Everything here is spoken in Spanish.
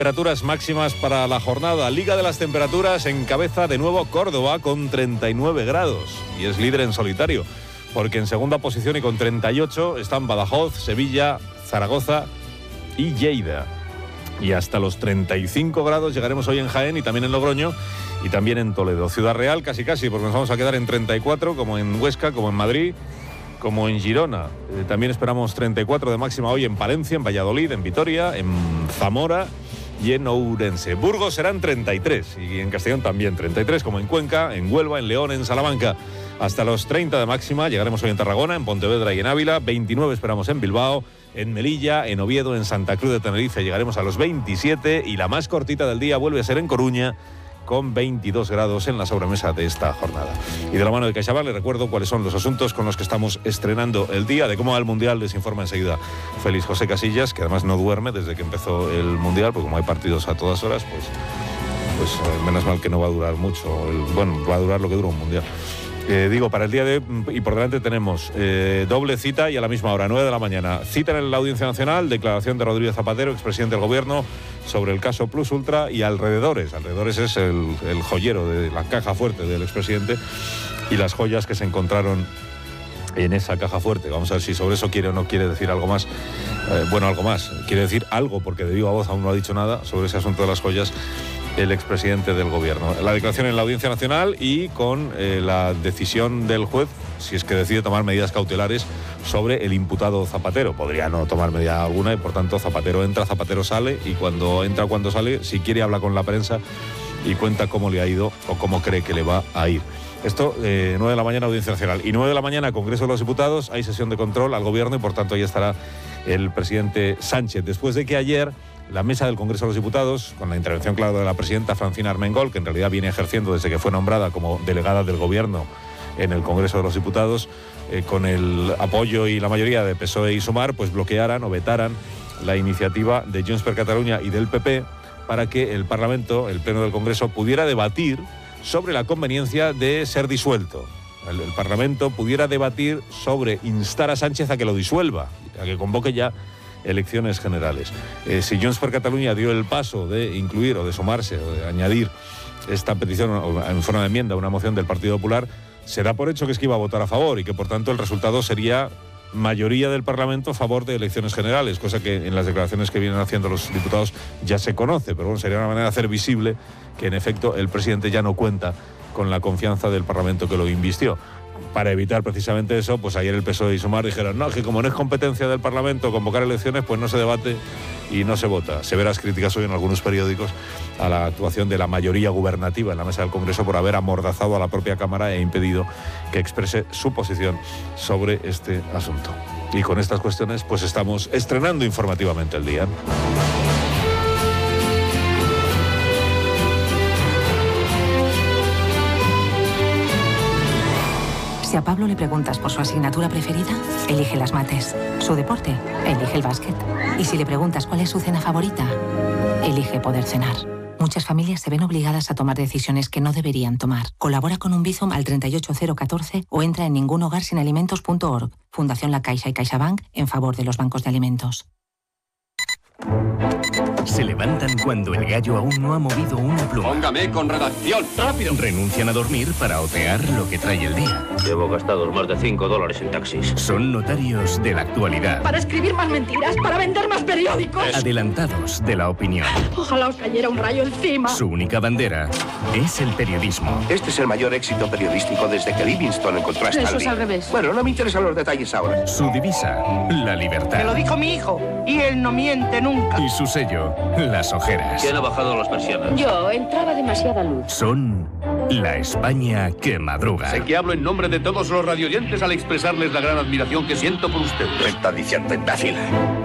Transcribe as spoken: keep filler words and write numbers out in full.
Temperaturas máximas para la jornada. Liga de las temperaturas encabeza de nuevo Córdoba con treinta y nueve grados y es líder en solitario, porque en segunda posición y con treinta y ocho están Badajoz, Sevilla, Zaragoza y Lleida. Y hasta los treinta y cinco grados llegaremos hoy en Jaén y también en Logroño y también en Toledo. Ciudad Real casi casi, porque nos vamos a quedar en treinta y cuatro, como en Huesca, como en Madrid, como en Girona. Eh, también esperamos treinta y cuatro de máxima hoy en Palencia, en Valladolid, en Vitoria, en Zamora y en Ourense. Burgos serán treinta y tres y en Castellón también treinta y tres, como en Cuenca, en Huelva, en León, en Salamanca. Hasta los treinta de máxima llegaremos hoy en Tarragona, en Pontevedra y en Ávila. veintinueve esperamos en Bilbao, en Melilla, en Oviedo, en Santa Cruz de Tenerife llegaremos a los veintisiete y la más cortita del día vuelve a ser en Coruña, con veintidós grados en la sobremesa de esta jornada. Y de la mano de CaixaBank les recuerdo cuáles son los asuntos con los que estamos estrenando el día. De cómo va el Mundial les informa enseguida Félix José Casillas, que además no duerme desde que empezó el Mundial, porque como hay partidos a todas horas, pues, pues menos mal que no va a durar mucho. El, bueno, va a durar lo que dura un Mundial. Eh, digo, para el día de hoy, y por delante tenemos eh, doble cita y a la misma hora, nueve de la mañana. Cita en la Audiencia Nacional, declaración de Rodríguez Zapatero, expresidente del Gobierno, sobre el caso Plus Ultra y alrededores. Alrededores es el, el joyero de la caja fuerte del expresidente y las joyas que se encontraron en esa caja fuerte. Vamos a ver si sobre eso quiere o no quiere decir algo más. Eh, bueno, algo más. Quiere decir algo, porque de viva voz aún no ha dicho nada sobre ese asunto de las joyas el expresidente del Gobierno. La declaración en la Audiencia Nacional y con eh, la decisión del juez, si es que decide tomar medidas cautelares sobre el imputado Zapatero. Podría no tomar medida alguna y por tanto Zapatero entra, Zapatero sale, y cuando entra o cuando sale, si quiere habla con la prensa y cuenta cómo le ha ido o cómo cree que le va a ir. Esto, eh, nueve de la mañana, Audiencia Nacional. Y nueve de la mañana, Congreso de los Diputados, hay sesión de control al Gobierno y por tanto ahí estará el presidente Sánchez. Después de que ayer la mesa del Congreso de los Diputados, con la intervención, claro, de la presidenta Francina Armengol, que en realidad viene ejerciendo desde que fue nombrada como delegada del Gobierno en el Congreso de los Diputados, eh, con el apoyo y la mayoría de P S O E y Sumar, pues bloquearan o vetaran la iniciativa de Junts per Catalunya y del P P para que el Parlamento, el Pleno del Congreso, pudiera debatir sobre la conveniencia de ser disuelto. El, el Parlamento pudiera debatir sobre instar a Sánchez a que lo disuelva, a que convoque ya elecciones generales. Eh, si Junts per Catalunya dio el paso de incluir o de sumarse o de añadir esta petición en forma de enmienda a una moción del Partido Popular, se da por hecho que es que iba a votar a favor y que por tanto el resultado sería mayoría del Parlamento a favor de elecciones generales, cosa que en las declaraciones que vienen haciendo los diputados ya se conoce, pero bueno, sería una manera de hacer visible que en efecto el presidente ya no cuenta con la confianza del Parlamento que lo invistió. Para evitar precisamente eso, pues ayer el P S O E y Sumar dijeron, no, que como no es competencia del Parlamento convocar elecciones, pues no se debate y no se vota. Severas críticas hoy en algunos periódicos a la actuación de la mayoría gubernativa en la mesa del Congreso por haber amordazado a la propia Cámara e impedido que exprese su posición sobre este asunto. Y con estas cuestiones, pues estamos estrenando informativamente el día. Si a Pablo le preguntas por su asignatura preferida, elige las mates. Su deporte, elige el básquet. Y si le preguntas cuál es su cena favorita, elige poder cenar. Muchas familias se ven obligadas a tomar decisiones que no deberían tomar. Colabora con un Bizum al treinta y ocho cero catorce o entra en ningunhogarsinalimentos punto org. Fundación La Caixa y CaixaBank en favor de los bancos de alimentos. Se levantan cuando el gallo aún no ha movido una pluma. Póngame con redacción, rápido. Renuncian a dormir para otear lo que trae el día. Llevo gastados más de cinco dólares en taxis. Son notarios de la actualidad. Para escribir más mentiras, para vender más periódicos. Adelantados de la opinión. Ojalá os cayera un rayo encima. Su única bandera es el periodismo. Este es el mayor éxito periodístico desde que Livingstone encontró a Stanley. Eso es al revés. Bueno, no me interesan los detalles ahora. Su divisa, la libertad. Me lo dijo mi hijo, y él no miente nunca. Y su sello, las ojeras. ¿Quién ha bajado las persianas? Yo, entraba demasiada luz. Son la España que madruga. Sé que hablo en nombre de todos los radioyentes al expresarles la gran admiración que siento por ustedes. ¿Qué está diciendo, imbécil?